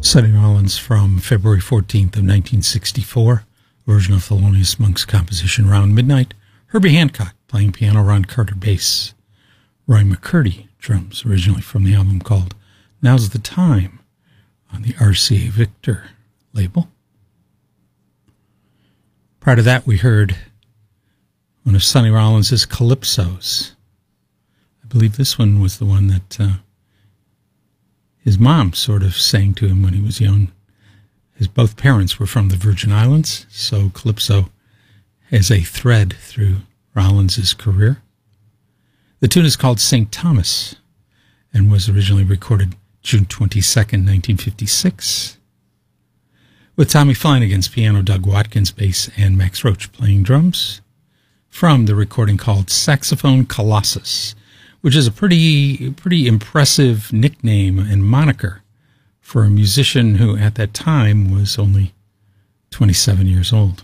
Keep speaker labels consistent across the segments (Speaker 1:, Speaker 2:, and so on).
Speaker 1: Sonny Rollins from February 14th of 1964, version of Thelonious Monk's composition Round Midnight. Herbie Hancock playing piano, Ron Carter bass, Roy McCurdy drums, originally from the album called Now's the Time on the RCA Victor label. Prior to that, we heard one of Sonny Rollins' Calypsos. I believe this one was the one that his mom sort of sang to him when he was young. His both parents were from the Virgin Islands, so Calypso has a thread through Rollins' career. The tune is called St. Thomas and was originally recorded June 22nd, 1956, with Tommy Flanagan's piano, Doug Watkins bass, and Max Roach playing drums, from the recording called Saxophone Colossus, which is a pretty impressive nickname and moniker for a musician who at that time was only 27 years old.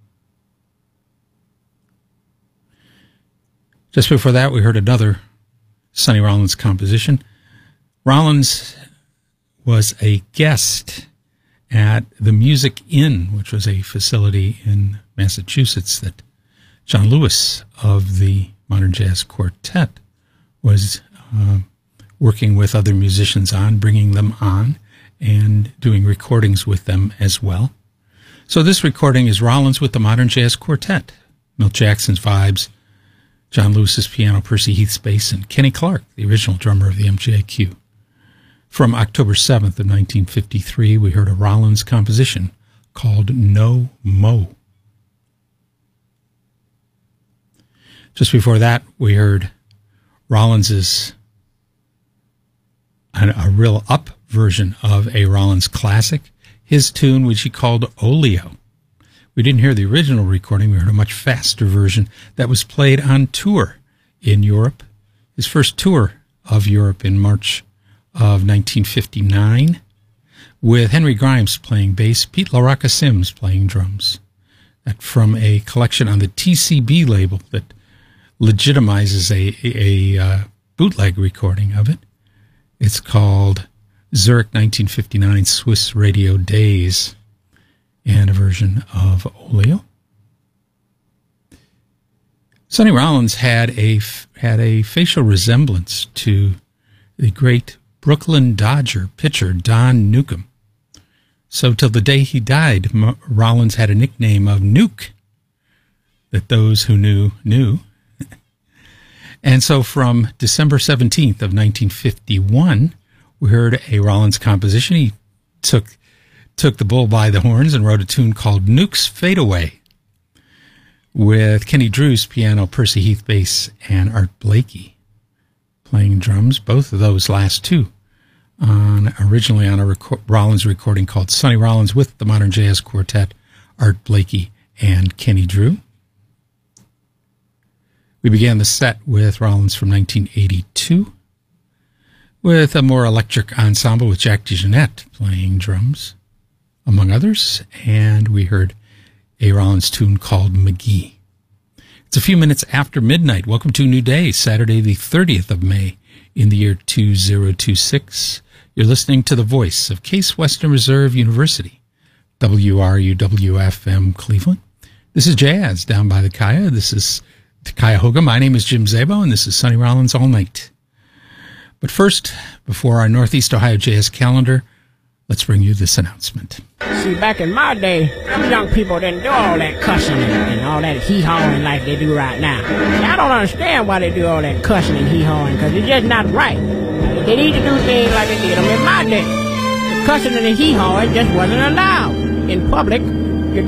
Speaker 1: Just before that, we heard another Sonny Rollins composition. Rollins was a guest at the Music Inn, which was a facility in Massachusetts that John Lewis of the Modern Jazz Quartet was working with other musicians on, bringing them on, and doing recordings with them as well. So this recording is Rollins with the Modern Jazz Quartet, Milt Jackson's vibes, John Lewis's piano, Percy Heath's bass, and Kenny Clark, the original drummer of the MJQ. From October 7th of 1953, we heard a Rollins composition called No Mo. Just before that, we heard Rollins's a real up version of a Rollins classic, his tune, which he called Oleo. We didn't hear the original recording. We heard a much faster version that was played on tour in Europe. His first tour of Europe in March of 1959, with Henry Grimes playing bass, Pete LaRocca Sims playing drums. That from a collection on the TCB label that legitimizes a bootleg recording of it. It's called Zurich 1959 Swiss Radio Days, and a version of Oleo. Sonny Rollins had a facial resemblance to the great Brooklyn Dodger pitcher Don Newcombe. So till the day he died, Rollins had a nickname of Nuke that those who knew. And so from December 17th of 1951, we heard a Rollins composition. He took the bull by the horns and wrote a tune called Nuke's Fade Away, with Kenny Drew's piano, Percy Heath bass, and Art Blakey playing drums, both of those last two, originally on a Rollins recording called Sonny Rollins with the Modern Jazz Quartet, Art Blakey, and Kenny Drew. We began the set with Rollins from 1982, with a more electric ensemble with Jack DeJohnette playing drums, among others, and we heard a Rollins tune called McGee. It's a few minutes after midnight. Welcome to a new day, Saturday the 30th of May in the year 2026. You're listening to the voice of Case Western Reserve University, WRUW-FM Cleveland. This is Jazz down by the Kaya. This is the Cuyahoga. My name is Jim Zabo, and this is Sonny Rollins All Night. But first, before our Northeast Ohio Jazz calendar, let's bring you this announcement.
Speaker 2: See, back in my day, them young people didn't do all that cussing and all that hee-hawing like they do right now. I don't understand why they do all that cussing and hee-hawing, because it's just not right. They need to do things like they did them in my day. The cussing and the hee-hawing just wasn't allowed in public